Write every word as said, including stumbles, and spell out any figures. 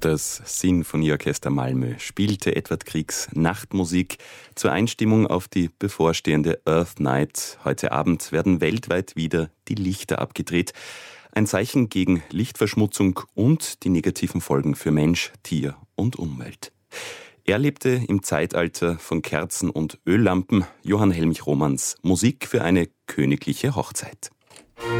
Das Sinfonieorchester Malmö spielte Edvard Griegs Nachtmusik zur Einstimmung auf die bevorstehende Earth Night. Heute Abend werden weltweit wieder die Lichter abgedreht. Ein Zeichen gegen Lichtverschmutzung und die negativen Folgen für Mensch, Tier und Umwelt. Er lebte im Zeitalter von Kerzen und Öllampen. Johann Helmich Romans Musik für eine königliche Hochzeit.